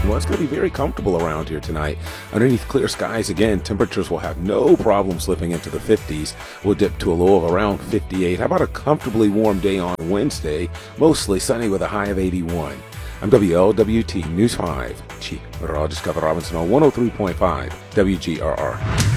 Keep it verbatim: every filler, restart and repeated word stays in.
Well, it's going to be very comfortable around here tonight. Underneath clear skies again, temperatures will have no problem slipping into the fifties. We'll dip to a low of around fifty-eight. How about a comfortably warm day on Wednesday? Mostly sunny with a high of eighty-one. I'm W L W T News five, Chief Meteorologist Kevin Robinson on one oh three point five W G R R.